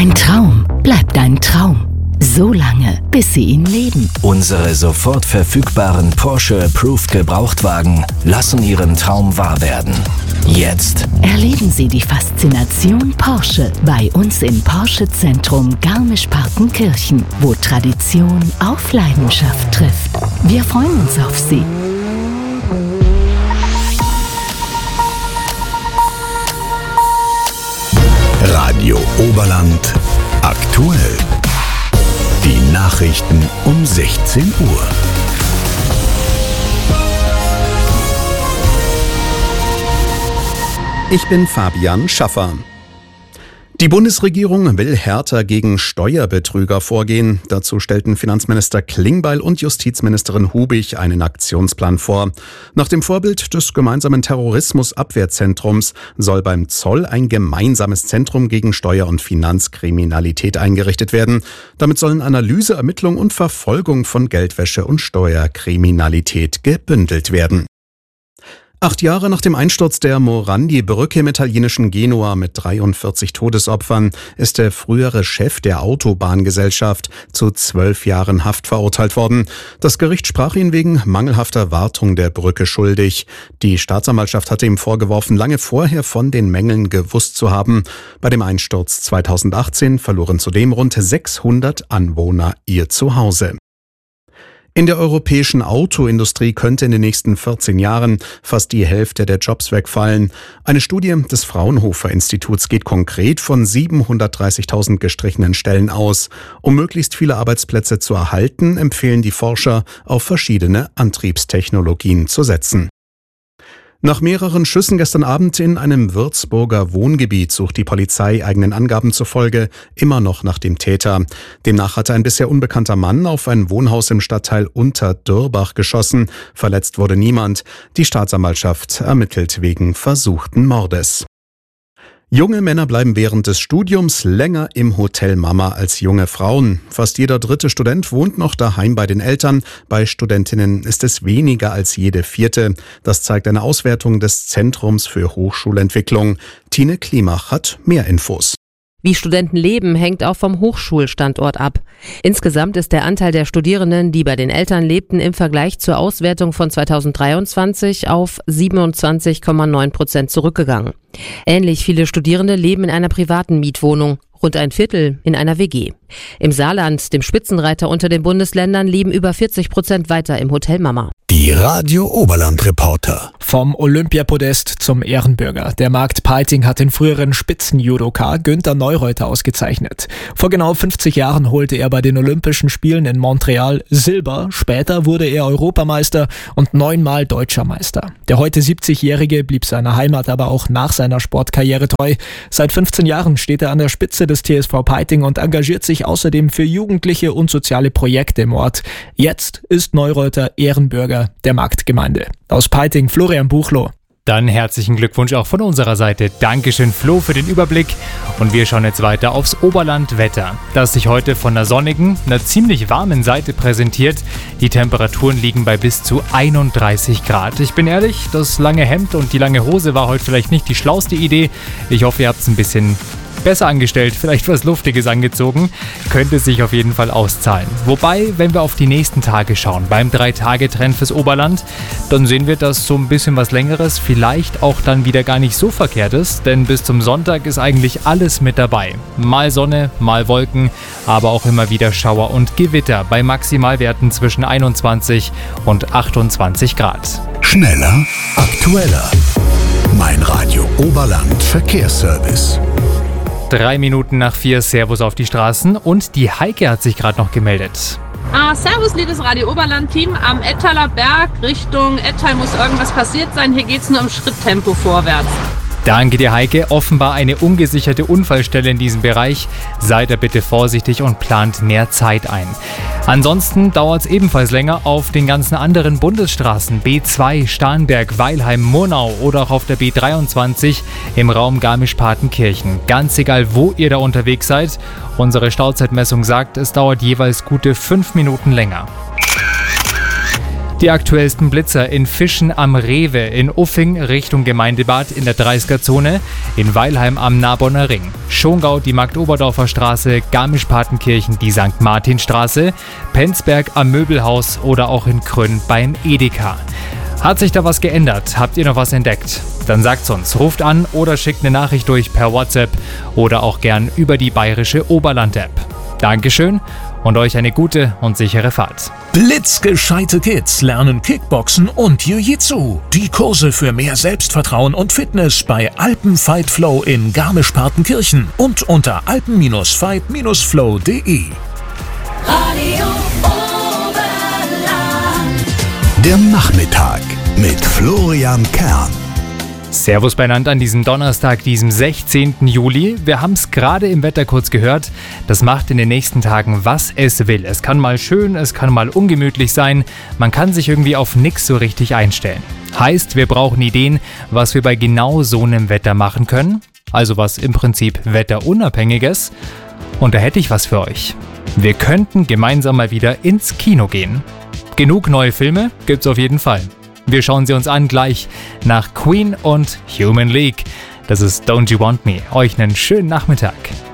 Ein Traum bleibt ein Traum. So lange, bis Sie ihn leben. Unsere sofort verfügbaren Porsche Approved Gebrauchtwagen lassen Ihren Traum wahr werden. Jetzt Erleben Sie die Faszination Porsche bei uns im Porsche Zentrum Garmisch-Partenkirchen, wo Tradition auf Leidenschaft trifft. Wir freuen uns auf Sie. Radio Oberland aktuell. Die Nachrichten um 16 Uhr. Ich bin Fabian Schaffer. Die Bundesregierung will härter gegen Steuerbetrüger vorgehen. Dazu stellten Finanzminister Klingbeil und Justizministerin Hubig einen Aktionsplan vor. Nach dem Vorbild des gemeinsamen Terrorismusabwehrzentrums soll beim Zoll ein gemeinsames Zentrum gegen Steuer- und Finanzkriminalität eingerichtet werden. Damit sollen Analyse, Ermittlung und Verfolgung von Geldwäsche und Steuerkriminalität gebündelt werden. 8 Jahre nach dem Einsturz der Morandi-Brücke im italienischen Genua mit 43 Todesopfern ist der frühere Chef der Autobahngesellschaft zu 12 Jahren Haft verurteilt worden. Das Gericht sprach ihn wegen mangelhafter Wartung der Brücke schuldig. Die Staatsanwaltschaft hatte ihm vorgeworfen, lange vorher von den Mängeln gewusst zu haben. Bei dem Einsturz 2018 verloren zudem rund 600 Anwohner ihr Zuhause. In der europäischen Autoindustrie könnte in den nächsten 14 Jahren fast die Hälfte der Jobs wegfallen. Eine Studie des Fraunhofer-Instituts geht konkret von 730.000 gestrichenen Stellen aus. Um möglichst viele Arbeitsplätze zu erhalten, empfehlen die Forscher, auf verschiedene Antriebstechnologien zu setzen. Nach mehreren Schüssen gestern Abend in einem Würzburger Wohngebiet sucht die Polizei eigenen Angaben zufolge immer noch nach dem Täter. Demnach hatte ein bisher unbekannter Mann auf ein Wohnhaus im Stadtteil Unterdürbach geschossen. Verletzt wurde niemand. Die Staatsanwaltschaft ermittelt wegen versuchten Mordes. Junge Männer bleiben während des Studiums länger im Hotel Mama als junge Frauen. Fast jeder dritte Student wohnt noch daheim bei den Eltern. Bei Studentinnen ist es weniger als jede vierte. Das zeigt eine Auswertung des Zentrums für Hochschulentwicklung. Tine Klimach hat mehr Infos. Wie Studenten leben, hängt auch vom Hochschulstandort ab. Insgesamt ist der Anteil der Studierenden, die bei den Eltern lebten, im Vergleich zur Auswertung von 2023 auf 27,9% zurückgegangen. Ähnlich viele Studierende leben in einer privaten Mietwohnung. Rund ein Viertel in einer WG. Im Saarland, dem Spitzenreiter unter den Bundesländern, leben über 40% weiter im Hotel Mama. Die Radio Oberland Reporter. Vom Olympiapodest zum Ehrenbürger. Der Markt Peiting hat den früheren Spitzenjudoka Günther Neureuter ausgezeichnet. Vor genau 50 Jahren holte er bei den Olympischen Spielen in Montreal Silber. Später wurde er Europameister und 9-mal Deutscher Meister. Der heute 70-Jährige blieb seiner Heimat aber auch nach seiner Sportkarriere treu. Seit 15 Jahren steht er an der Spitze des TSV Peiting und engagiert sich außerdem für Jugendliche und soziale Projekte im Ort. Jetzt ist Neureuter Ehrenbürger der Marktgemeinde. Aus Peiting, Florian Buchloh. Dann herzlichen Glückwunsch auch von unserer Seite. Dankeschön, Flo, für den Überblick. Und wir schauen jetzt weiter aufs Oberlandwetter, das sich heute von einer sonnigen, einer ziemlich warmen Seite präsentiert. Die Temperaturen liegen bei bis zu 31 Grad. Ich bin ehrlich, das lange Hemd und die lange Hose war heute vielleicht nicht die schlauste Idee. Ich hoffe, ihr habt es ein bisschen besser angestellt, vielleicht was Luftiges angezogen, könnte sich auf jeden Fall auszahlen. Wobei, wenn wir auf die nächsten Tage schauen, beim 3-Tage-Trend fürs Oberland, dann sehen wir, dass so ein bisschen was Längeres vielleicht auch dann wieder gar nicht so verkehrt ist, denn bis zum Sonntag ist eigentlich alles mit dabei. Mal Sonne, mal Wolken, aber auch immer wieder Schauer und Gewitter bei Maximalwerten zwischen 21 und 28 Grad. Schneller, aktueller. Mein Radio Oberland Verkehrsservice. 3 Minuten nach 4, Servus auf die Straßen und die Heike hat sich gerade noch gemeldet. Servus, liebes Radio Oberland-Team. Am Ettaler Berg Richtung Ettal muss irgendwas passiert sein. Hier geht es nur im Schritttempo vorwärts. Danke dir, Heike. Offenbar eine ungesicherte Unfallstelle in diesem Bereich. Seid da bitte vorsichtig und plant mehr Zeit ein. Ansonsten dauert es ebenfalls länger auf den ganzen anderen Bundesstraßen. B2, Starnberg, Weilheim, Murnau oder auch auf der B23 im Raum Garmisch-Partenkirchen. Ganz egal, wo ihr da unterwegs seid. Unsere Stauzeitmessung sagt, es dauert jeweils gute 5 Minuten länger. Die aktuellsten Blitzer in Fischen am Rewe, in Uffing Richtung Gemeindebad in der 30er-Zone, in Weilheim am Narbonner Ring, Schongau die Marktoberdorfer Straße, Garmisch-Partenkirchen die St. Martinstraße, Penzberg am Möbelhaus oder auch in Krönn beim Edeka. Hat sich da was geändert? Habt ihr noch was entdeckt? Dann sagt's uns, ruft an oder schickt eine Nachricht durch per WhatsApp oder auch gern über die Bayerische Oberland-App. Dankeschön und euch eine gute und sichere Fahrt. Blitzgescheite Kids lernen Kickboxen und Jiu-Jitsu. Die Kurse für mehr Selbstvertrauen und Fitness bei Alpenfight Flow in Garmisch-Partenkirchen und unter alpen-fight-flow.de. Der Nachmittag mit Florian Kern. Servus beieinander an diesem Donnerstag, diesem 16. Juli. Wir haben es gerade im Wetter kurz gehört. Das macht in den nächsten Tagen, was es will. Es kann mal schön, es kann mal ungemütlich sein. Man kann sich irgendwie auf nichts so richtig einstellen. Heißt, wir brauchen Ideen, was wir bei genau so einem Wetter machen können. Also was im Prinzip wetterunabhängiges. Und da hätte ich was für euch. Wir könnten gemeinsam mal wieder ins Kino gehen. Genug neue Filme gibt's auf jeden Fall. Wir schauen sie uns an gleich nach Queen und Human League. Das ist Don't You Want Me. Euch einen schönen Nachmittag.